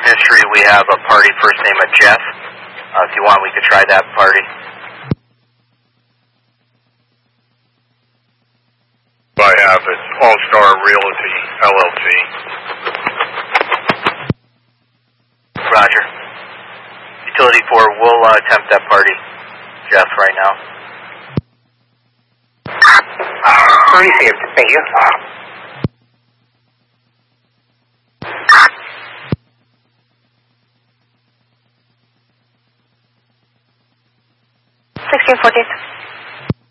history, we have a party first name of Jeff. If you want, we could try that party. I have it. All-Star Realty, LLC. Roger. Utility 4, we'll attempt that party, Jeff, right now. Received. Thank you. 1648.